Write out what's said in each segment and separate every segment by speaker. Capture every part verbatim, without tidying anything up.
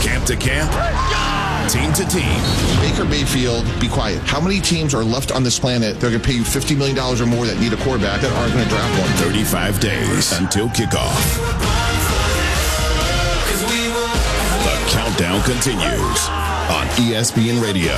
Speaker 1: Camp to camp, team to team.
Speaker 2: Baker Mayfield, be quiet. How many teams are left on this planet that are going to pay you fifty million dollars or more that need a quarterback that aren't going to draft one?
Speaker 1: thirty-five days until kickoff. The countdown continues on E S P N Radio.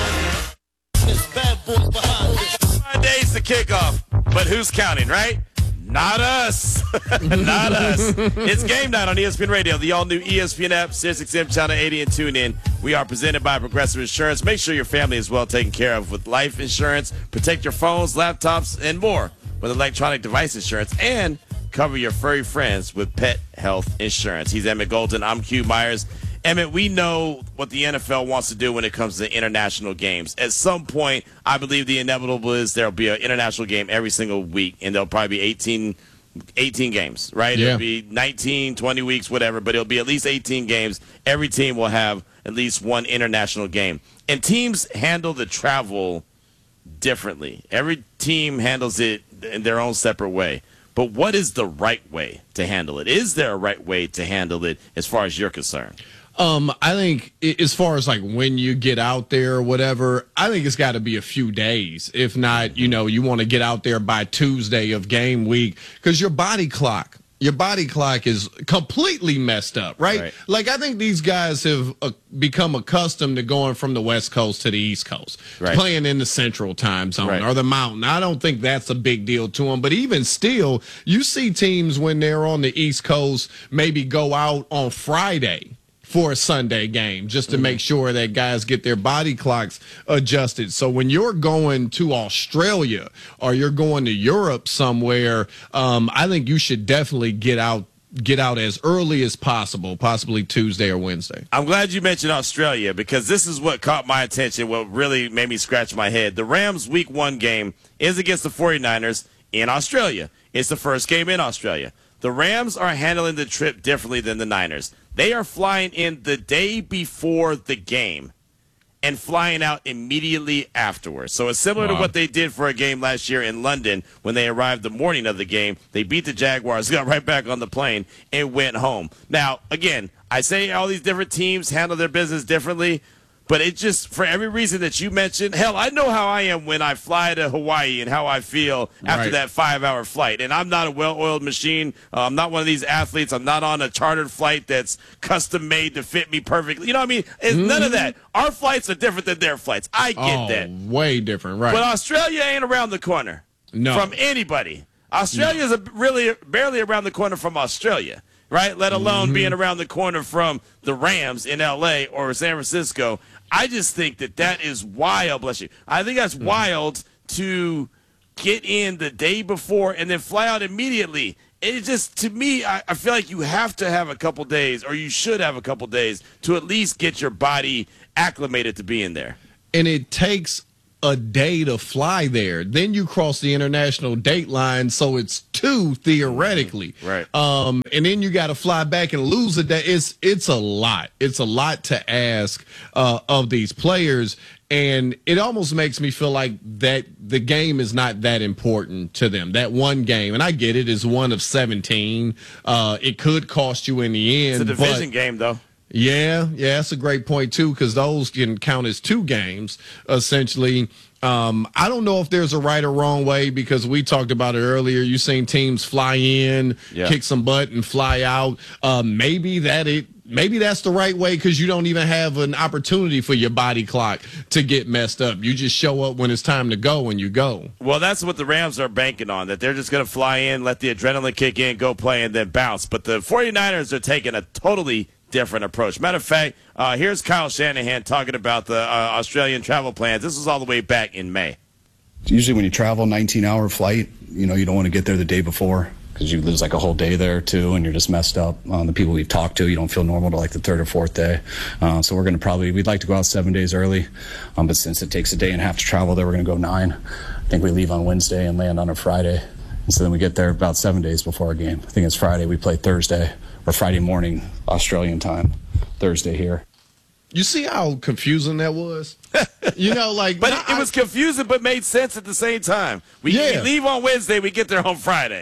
Speaker 3: Five days to kickoff, but who's counting, right? Not us. Not us. It's game night on E S P N Radio, the all-new E S P N app, SiriusXM Channel eighty, and tune in. We are presented by Progressive Insurance. Make sure your family is well taken care of with life insurance. Protect your phones, laptops, and more with electronic device insurance. And cover your furry friends with pet health insurance. He's Emmett Golden. I'm Q Myers. Emmett, we know what the N F L wants to do when it comes to international games. At some point, I believe the inevitable is there will be an international game every single week, and there'll probably be eighteen, eighteen games, right?
Speaker 4: Yeah.
Speaker 3: It'll be nineteen, twenty weeks, whatever, but it'll be at least eighteen games. Every team will have at least one international game. And teams handle the travel differently. Every team handles it in their own separate way. But what is the right way to handle it? Is there a right way to handle it as far as you're concerned?
Speaker 4: Um, I think i- as far as like when you get out there or whatever, I think it's got to be a few days. If not, you know, you want to get out there by Tuesday of game week because your body clock, your body clock is completely messed up, right?
Speaker 3: Right.
Speaker 4: Like I think these guys have uh, become accustomed to going from the West Coast to the East Coast,
Speaker 3: Right.
Speaker 4: playing in the Central Time Zone
Speaker 3: Right.
Speaker 4: or the Mountain. I don't think that's a big deal to them. But even still, you see teams when they're on the East Coast maybe go out on Friday for a Sunday game just to make sure that guys get their body clocks adjusted. So when you're going to Australia or you're going to Europe somewhere, um, I think you should definitely get out get out as early as possible, possibly Tuesday or Wednesday.
Speaker 3: I'm glad you mentioned Australia because this is what caught my attention, what really made me scratch my head. The Rams' week one game is against the 49ers in Australia. It's the first game in Australia. The Rams are handling the trip differently than the Niners. They are flying in the day before the game and flying out immediately afterwards. So it's similar
Speaker 4: Wow.
Speaker 3: to what they did for a game last year in London when they arrived the morning of the game. They beat the Jaguars, got right back on the plane, and went home. Now, again, I say all these different teams handle their business differently, but it just, for every reason that you mentioned, hell, I know how I am when I fly to Hawaii and how I feel after
Speaker 4: Right.
Speaker 3: that five-hour flight. And I'm not a well-oiled machine. Uh, I'm not one of these athletes. I'm not on a chartered flight that's custom-made to fit me perfectly. You know what I mean? It's
Speaker 4: Mm-hmm.
Speaker 3: none of that. Our flights are different than their flights. I get
Speaker 4: oh,
Speaker 3: that.
Speaker 4: way different, right?
Speaker 3: But Australia ain't around the corner
Speaker 4: No.
Speaker 3: from anybody. Australia is a really barely around the corner from Australia, right? Let alone
Speaker 4: Mm-hmm.
Speaker 3: being around the corner from the Rams in L A or San Francisco. I just think that that is wild, bless you. I think that's
Speaker 4: Mm-hmm.
Speaker 3: wild to get in the day before and then fly out immediately. It just, to me, I, I feel like you have to have a couple days, or you should have a couple days, to at least get your body acclimated to being there.
Speaker 4: and it takes a day to fly there. Then you cross the international date line, so it's two theoretically.
Speaker 3: Right.
Speaker 4: Um, and then you got to fly back and lose a day. It's it's a lot. It's a lot to ask uh, of these players, and it almost makes me feel like that the game is not that important to them. That one game, and I get it, is one of seventeen. Uh, it could cost you in the end.
Speaker 3: It's a division
Speaker 4: but
Speaker 3: game, though.
Speaker 4: Yeah, yeah, that's a great point, too, because those can count as two games, essentially. Um, I don't know if there's a right or wrong way, because we talked about it earlier. You've seen teams fly in,
Speaker 3: Yeah.
Speaker 4: kick some butt, and fly out. Uh, maybe that it. Maybe that's the right way, because you don't even have an opportunity for your body clock to get messed up. You just show up when it's time to go, and you go.
Speaker 3: Well, that's what the Rams are banking on, that they're just going to fly in, let the adrenaline kick in, go play, and then bounce. But the 49ers are taking a totally different approach. Matter of fact, uh, here's Kyle Shanahan talking about the uh, Australian travel plans. This was all the way back in May.
Speaker 5: Usually when you travel nineteen-hour flight, you know, you don't want to get there the day before because you lose like a whole day there too, and you're just messed up. Um, the people we've talked to, you don't feel normal to like the third or fourth day. Uh, so we're going to probably, we'd like to go out seven days early, um, but since it takes a day and a half to travel there, we're going to go nine. I think we leave on Wednesday and land on a Friday. And so then we get there about seven days before our game. I think it's Friday. We play Thursday, or Friday morning, Australian time, Thursday here.
Speaker 4: You see how confusing that was? You know, like,
Speaker 3: But
Speaker 4: I-
Speaker 3: it, it was confusing but made sense at the same time. We,
Speaker 4: Yeah.
Speaker 3: we leave on Wednesday, we get there on Friday.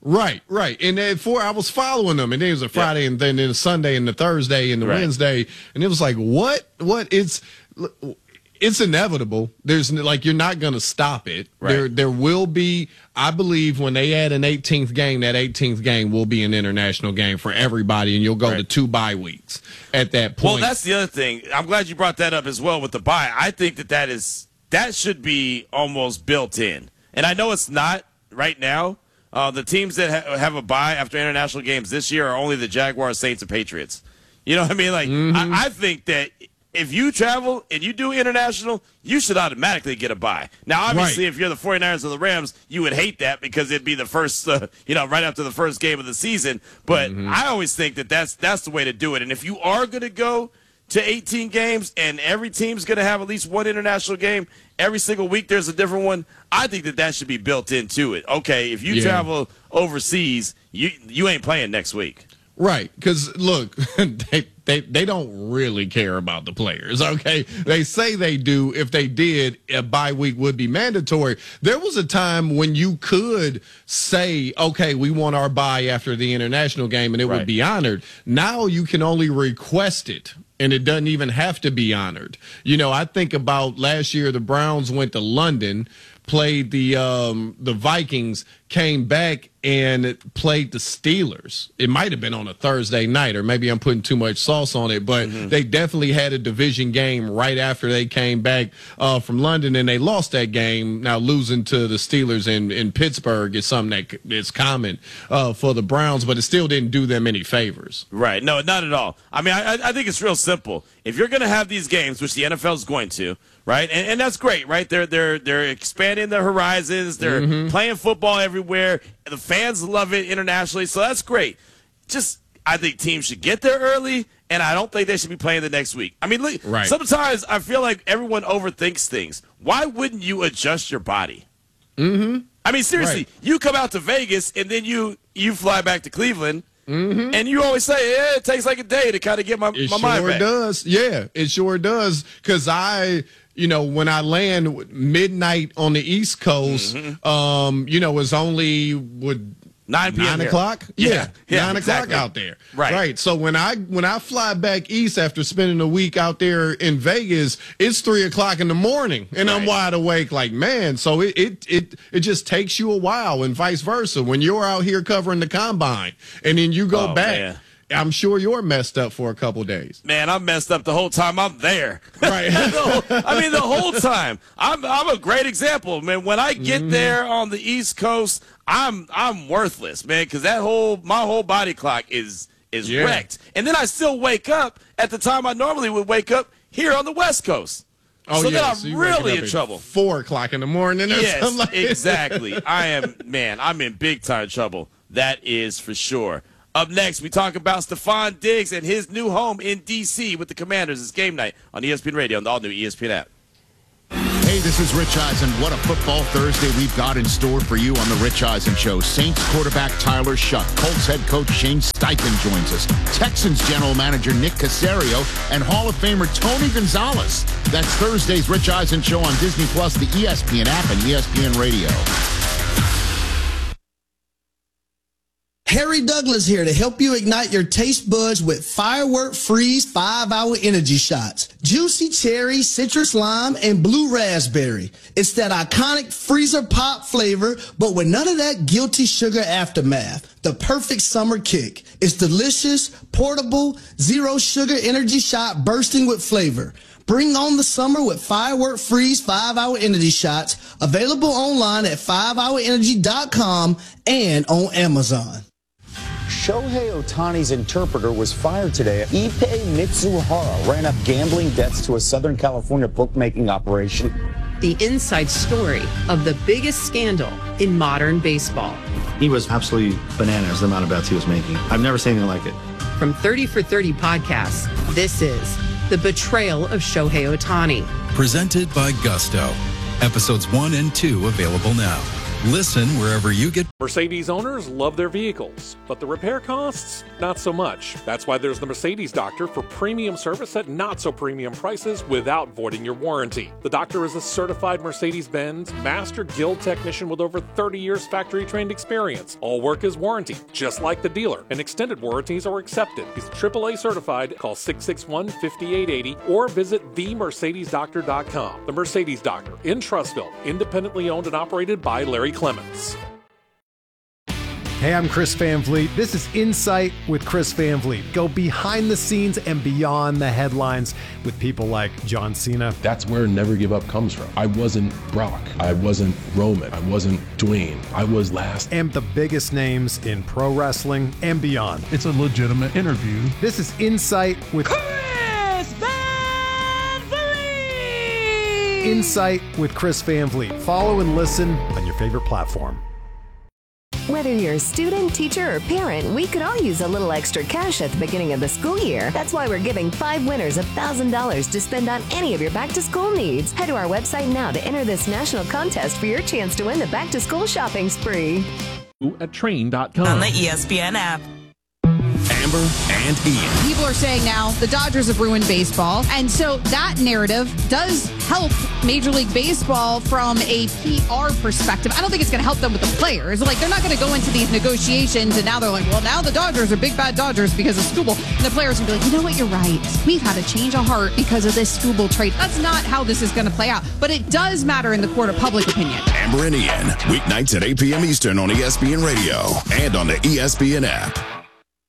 Speaker 4: Right, right. And then for I was following them, and then it was a Friday, yeah. and then a Sunday, and the Thursday, and the right. Wednesday, and it was like, what? What? It's it's inevitable. There's like you're not going to stop it. Right. There, there will be. I believe when they add an eighteenth game, that eighteenth game will be an international game for everybody, and you'll go right. to two bye weeks at that point.
Speaker 3: Well, that's the other thing. I'm glad you brought that up as well with the bye. I think that that is that should be almost built in, and I know it's not right now. Uh, the teams that ha- have a bye after international games this year are only the Jaguars, Saints, and Patriots. You know what I mean? Like, mm-hmm. I-, I think that if you travel and you do international, you should automatically get a bye. Now, obviously, right. if you're the 49ers or the Rams, you would hate that because it'd be the first, uh, you know, right after the first game of the season. But mm-hmm. I always think that that's, that's the way to do it. And if you are going to go to eighteen games and every team's going to have at least one international game, every single week there's a different one, I think that that should be built into it. Okay, if you yeah. travel overseas, you you ain't playing next week.
Speaker 4: Right, because, look, they, they they don't really care about the players, okay? They say they do. If they did, a bye week would be mandatory. There was a time when you could say, okay, we want our bye after the international game, and it right. would be honored. Now you can only request it, and it doesn't even have to be honored. You know, I think about last year, the Browns went to London, played the um, the Vikings, came back and played the Steelers. It might have been on a Thursday night, or maybe I'm putting too much sauce on it, but mm-hmm. they definitely had a division game right after they came back uh, from London, and they lost that game. Now, losing to the Steelers in, in Pittsburgh is something that is common uh, for the Browns, but it still didn't do them any favors.
Speaker 3: Right. No, not at all. I mean, I, I think it's real simple. If you're going to have these games, which the N F L is going to, right, and, and that's great, right? They're they're they're expanding their horizons. They're mm-hmm. playing football everywhere. The fans love it internationally, so that's great. Just, I think teams should get there early, and I don't think they should be playing the next week. I mean, look, right. sometimes I feel like everyone overthinks things. Why wouldn't you adjust your body?
Speaker 4: Mm-hmm.
Speaker 3: I mean, seriously, right. you come out to Vegas, and then you you fly back to Cleveland,
Speaker 4: mm-hmm.
Speaker 3: and you always say, yeah, it takes like a day to kind of get my,
Speaker 4: it
Speaker 3: my
Speaker 4: sure
Speaker 3: mind back.
Speaker 4: It sure does. Yeah, it sure does, because I – you know, when I land midnight on the East Coast, mm-hmm. um, you know, it's only would
Speaker 3: nine p.m.
Speaker 4: nine o'clock.
Speaker 3: Yeah,
Speaker 4: yeah,
Speaker 3: yeah
Speaker 4: nine
Speaker 3: exactly.
Speaker 4: o'clock out there.
Speaker 3: Right,
Speaker 4: right. So when I when I fly back east after spending a week out there in Vegas, it's three o'clock in the morning, and right. I'm wide awake. Like, man, so it it it it just takes you a while, and vice versa. When you're out here covering the combine, and then you go
Speaker 3: oh,
Speaker 4: back.
Speaker 3: Man.
Speaker 4: I'm sure you're messed up for a couple days.
Speaker 3: Man, I'm messed up the whole time I'm there.
Speaker 4: Right.
Speaker 3: whole, I mean, the whole time. I'm I'm a great example, man. When I get mm-hmm. there on the East Coast, I'm I'm worthless, man, because that whole my whole body clock is is yeah. wrecked. And then I still wake up at the time I normally would wake up here on the West Coast.
Speaker 4: Oh,
Speaker 3: so
Speaker 4: yeah.
Speaker 3: then I'm
Speaker 4: so
Speaker 3: really in trouble.
Speaker 4: Four o'clock in the morning or
Speaker 3: yes,
Speaker 4: something like
Speaker 3: exactly. I am, man, I'm in big time trouble. That is for sure. Up next, we talk about Stephon Diggs and his new home in D C with the Commanders. It's game night on E S P N Radio and the all-new E S P N app.
Speaker 1: Hey, this is Rich Eisen. What a football Thursday we've got in store for you on the Rich Eisen Show. Saints quarterback Tyler Shuck, Colts head coach Shane Steichen joins us, Texans general manager Nick Caserio, and Hall of Famer Tony Gonzalez. That's Thursday's Rich Eisen Show on Disney Plus, the E S P N app, and E S P N Radio.
Speaker 6: Harry Douglas here to help you ignite your taste buds with Firework Freeze five hour Energy Shots. Juicy cherry, citrus lime, and blue raspberry. It's that iconic freezer pop flavor, but with none of that guilty sugar aftermath. The perfect summer kick. It's delicious, portable, zero sugar energy shot bursting with flavor. Bring on the summer with Firework Freeze five hour Energy Shots. Available online at five hour energy dot com and on Amazon.
Speaker 7: Shohei Ohtani's interpreter was fired today. Ippei Mitsuhara ran up gambling debts to a Southern California bookmaking operation.
Speaker 8: The inside story of the biggest scandal in modern baseball.
Speaker 9: He was absolutely bananas, the amount of bets he was making. I've never seen anything like it.
Speaker 8: From thirty for thirty podcasts, this is The Betrayal of Shohei Ohtani.
Speaker 10: Presented by Gusto. Episodes one and two available now. Listen wherever you get.
Speaker 11: Mercedes owners love their vehicles, but the repair costs, not so much. That's why there's the Mercedes Doctor for premium service at not so premium prices without voiding your warranty. The Doctor is a certified Mercedes-Benz Master Guild technician with over thirty years factory-trained experience. All work is warranty, just like the dealer, and extended warranties are accepted. He's triple A certified. Call six six one, five eight eight zero or visit the mercedes doctor dot com. The Mercedes Doctor in Trussville, independently owned and operated by Larry Clements.
Speaker 12: Hey, I'm Chris Van Vliet. This is Insight with Chris Van Vliet. Go behind the scenes and beyond the headlines with people like John Cena.
Speaker 13: That's where Never Give Up comes from. I wasn't Brock. I wasn't Roman. I wasn't Dwayne. I was last.
Speaker 12: And the biggest names in pro wrestling and beyond.
Speaker 14: It's a legitimate interview.
Speaker 12: This is Insight with
Speaker 15: Chris Van Vliet.
Speaker 12: Insight with Chris Van Vliet. Follow and listen on your favorite platform.
Speaker 16: Whether you're a student, teacher, or parent, we could all use a little extra cash at the beginning of the school year. That's why we're giving five winners one thousand dollars to spend on any of your back-to-school needs. Head to our website now to enter this national contest for your chance to win the back-to-school shopping spree.
Speaker 11: At train dot com.
Speaker 15: On the E S P N app.
Speaker 10: Amber and Ian.
Speaker 17: People are saying now the Dodgers have ruined baseball. And so that narrative does help Major League Baseball from a P R perspective. I don't think it's going to help them with the players. Like, they're not going to go into these negotiations and now they're like, well, now the Dodgers are big bad Dodgers because of Skubal. And the players are going to be like, you know what, you're right. We've had a change of heart because of this Skubal trade. That's not how this is going to play out. But it does matter in the court of public opinion.
Speaker 10: Amber and Ian, weeknights at eight p.m. Eastern on E S P N Radio and on the E S P N app.